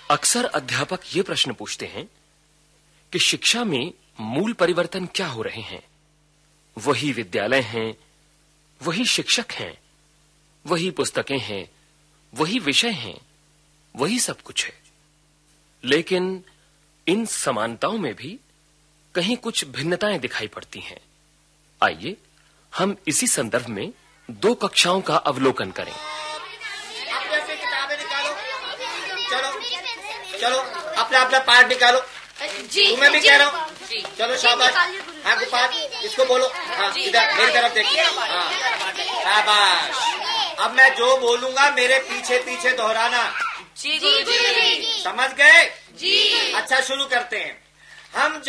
अक्सर अध्यापक ये प्रश्न पूछते हैं कि शिक्षा में मूल परिवर्तन क्या हो रहे हैं। वही विद्यालय हैं, वही शिक्षक हैं, वही पुस्तकें हैं, वही विषय हैं, वही सब कुछ है। लेकिन इन समानताओं में भी कहीं कुछ भिन्नताएं दिखाई पड़ती हैं। आइए हम इसी संदर्भ में 2 कक्षाओं का अवलोकन करें। अपने किताबें निकालो। चलो अपना पाठ निकालो। जी तुम्हें भी कह रहा हूँ। जी चलो शाबाश। हाँ गोपाल, इसको बोलो। हाँ इधर मेरी तरफ देखिए। हाँ शाबाश। अब मैं जो बोलूंगा मेरे पीछे पीछे दोहराना। जी गुरुजी। समझ गए? जी। अच्छा शुरू करते हैं। हम